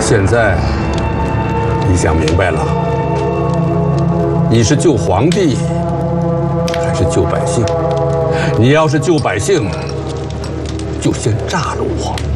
现在你想明白了，你是救皇帝还是救百姓？你要是救百姓，就先炸了我。